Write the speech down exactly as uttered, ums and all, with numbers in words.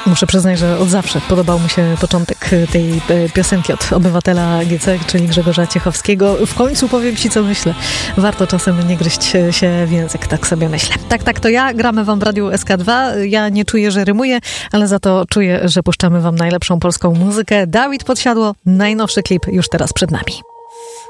Muszę przyznać, że od zawsze podobał mi się początek tej piosenki od obywatela G C, czyli Grzegorza Ciechowskiego. W końcu powiem ci, co myślę. Warto czasem nie gryźć się w język, tak sobie myślę. Tak, tak, to ja. Gramy wam w Radiu S K dwa. Ja nie czuję, że rymuję, ale za to czuję, że puszczamy wam najlepszą polską muzykę. Dawid Podsiadło, najnowszy klip już teraz przed nami.